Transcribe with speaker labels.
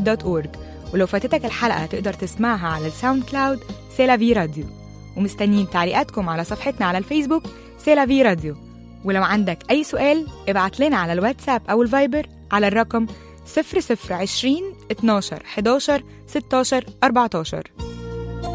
Speaker 1: www.celavi.org. ولو فاتتك الحلقة تقدر تسمعها على الساوند كلاود سيلافي راديو. ومستنيين تعليقاتكم على صفحتنا على الفيسبوك سيلافي راديو. ولو عندك أي سؤال ابعت لنا على الواتساب أو الفايبر على الرقم 0020 12 11 16 14.